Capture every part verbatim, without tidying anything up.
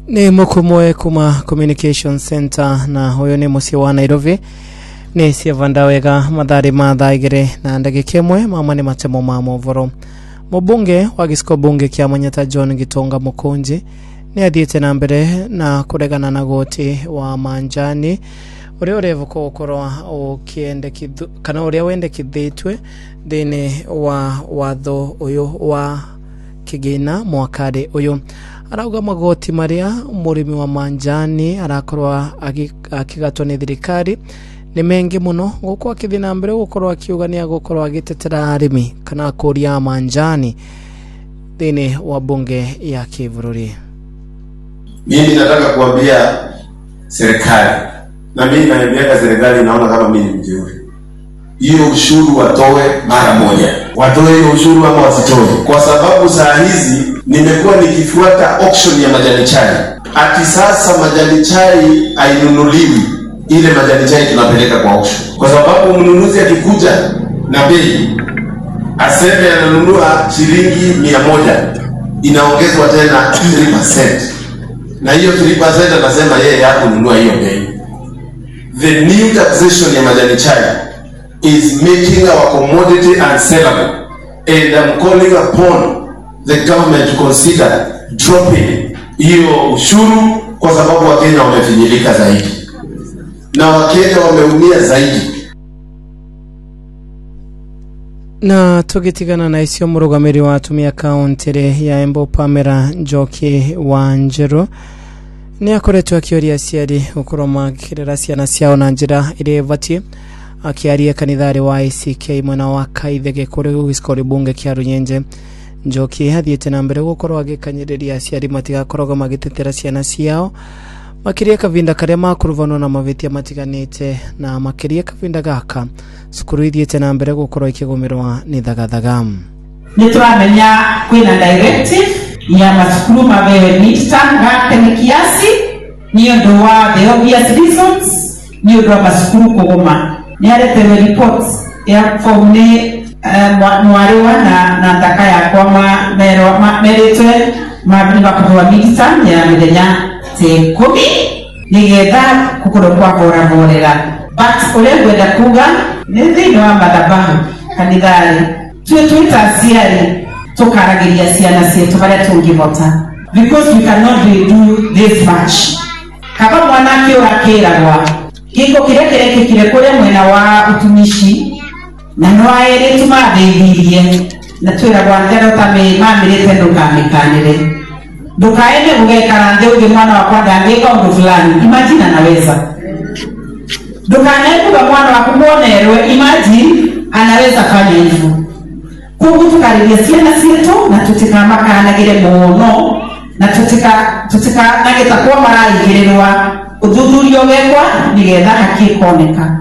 Ni mukumwe kuma Communication Center na huyo ni musi wa Nairobi. Ni siavanda wega madhari madhaigire na ndage kemwe mama ni matemo mamo voro. Mubunge wa gisiko bunge kia Manyata John Gitonga Mukunji ni adhiete na mbere na kuregana na goti wa manjani uri urevuko ukorwa ukiende kithu kana uri wende kithitwe thini wa watho uyu wa kigina mwakade uyu. Arauga magoti maria murimi wa manjani arakorwa akigatwa ni thirikari ni mengi muno guko akithina mbere gukorwa akiugania gukorwa agitetera arimi kana kuria manjani thini wa bunge ya Kivururi. Mimi nataka kuambia serikali na mimi naambia serikali naona kama mimi ni mjeuri. Hiyo ushuru watoe mara moja. Watoe hiyo ushuru ama wasitoe. Kwa sababu saa hizi nimekuwa nikifuata auction ya majani chai. Ati sasa majani chai hainunuliwi. Ile majani chai tunapeleka kwa auction. Kwa sababu mnunuzi akikuja na bei aseme ananunua shilingi mia moja, inaongezwa tena three percent. Na hiyo three percent anasema yeye hakununua hiyo bei. The new taxation ya majani chai is making our commodity unsellable, and I'm calling upon the government to consider dropping hiyo ushuru kwa sababu Wakenya wamefinyilika zaidi na Wakenya wameumia zaidi. Na tugitigana na isio murugamiri wa atumia kaunti ya Embu Pamela Njoki Wanjiru ni akoretwa akioria aciari ukuroma kirera ciana ciao na njira ire bati akiaria kanithari wa I C K mwena wa Kaithege kuri gisiko bunge kia Runyenje. Njoki hathiete na mbere gukorwa agikanyiriria aciari matigakoragwo magitetera ciana ciao makiria kavinda karia makuruvano na mavetia matiganite na makiria kavinda gaka sukuru ithiete na mbere gukorwa ikigomerwa ni thagathaga. Nituramenya kwina directive ya masukuru mabewe midterm gate ni kiasi niyo ndo wa the obvious reasons niyo ndo masukuru kugoma ni aletewe reports ya formne mwariwa na na taka ya kwama mero meretwe mabinga kutoa midterm ya midenya te kumi nigetha kukoro kwa bora borera but ole gwenda kuga nithini wa madhabahu kanithari tuwe tuita ciari tukaragiria ciana cietu baria tungivota because we cannot do this much. Kaba mwana kiura kiragwa giko kire kire kire kure mwena wa utumishi na no ere tumathithirie na twira gwangero tame mamirite ndukamikanire ndukaende ugekara nde uge mwana wakwa ndangeka undu fulani. Imagine anaweza ndukaende mwana wa kumonerwe, imagine anaweza fanya hivyo. Kugu tukariria ciana cietu na tutikamakanagira muno na tutika tutika nageta kwa maraigirirwa uthuthurio wekwa nigetha hakikoneka.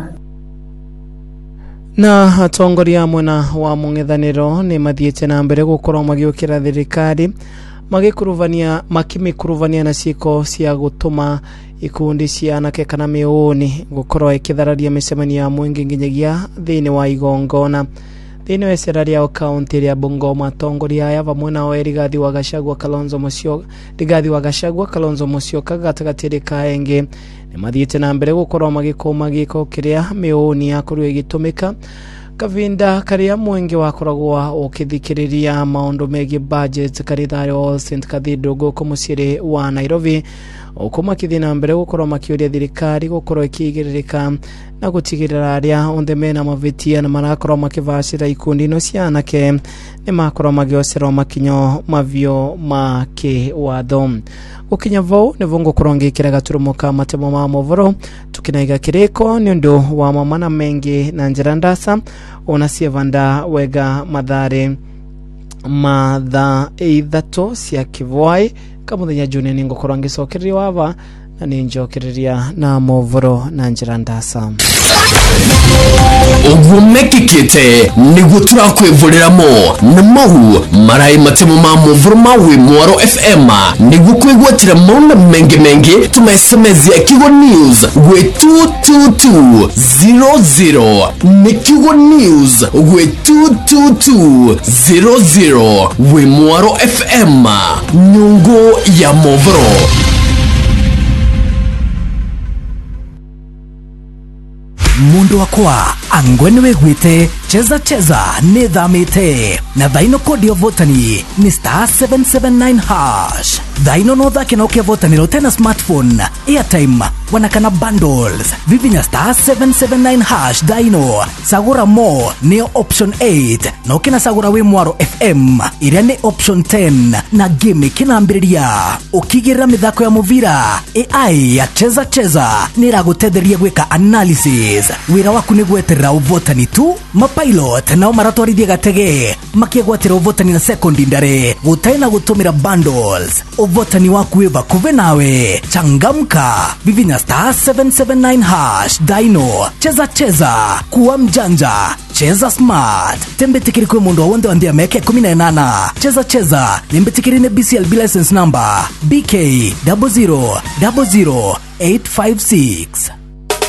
Na atongoria mwena wa mung'ethaniro ni mathiete na mbere gukorwo magiukira thirikari magikuruvania makimikuruvania na ciko cia gutuma ikundi cia anake kana miuni gukorwo ikithararia micemania ya mwingi nginyagia thini wa igongona thini wa seraria o kaunti ya Bungoma. Atongoria aya vamwe na Rigathi wa Gachagua Kalonzo Musyoka Rigathi wa Gachagua Kalonzo Musyoka gatagati kaenge ni mathiete na mbere gukorwo magikoma giko kiria miuni yakorwo igitumika kavinda karia mwingi wakoragwa ukithikiriria maundu megi budget karithari o Saint Cathedral goko musire wa Nairobi ukoma kithina mbere gukorwo makiuria thirikari gukorwo ikigiririka na gutigirira aria onde mena mavetia na marakorwo makivacira ikundi no cianake ni makorwo magiocerwo makinyo mavio make watho ukinya vau ni vongo kurongekera gaturumoka matemo ma movoro tukinaiga kireko ni ndo wa mamana mengi na njira ndasa ona sievanda wega madhare matha ithatu cia kivwai kamuthenya june ningo kurangicokereria wava na ninjokereria na movoro na njira ndasa ugumekikite nigu turakwivurira mo na mau marai matemo ma movoro mawe Mwaro F M nigu kwigwatira mauna mengi mengi tumesemezia Kigo News we two two two zero zero ni Kigo News we two two two zero zero we Mwaro F M nyungu ya movoro. mundu wakwa angweni wegwite cheza cheza nithamite na thaino kodi ya votani ni star seven seven nine hash. Thaino no thake no ke votaniro tena smartphone airtime wanakana bundles vivinya star seven seven nine hash. Thaino sagura mo ni option eight no kina sagura we mwaro fm iria ni option ten na game kina ambiriria ukigira mithako ya muvira ai ya cheza cheza niragutetheria gwika analysis wira waku ni gweterera uvotani tu mapilot nao maratwarithia gatege makiegwatira uvotani na second ndare gutaina gutumira bundles uvotani waku eva kuve nawe changamka vivinya star seven seven nine hash. Thaino cheza cheza kuwa mjanja cheza smart tembetikiri kwa mundu wonde wandia meke kumi na nane cheza cheza nembetikiri ne B C L B license number B K zero zero zero zero eight five six.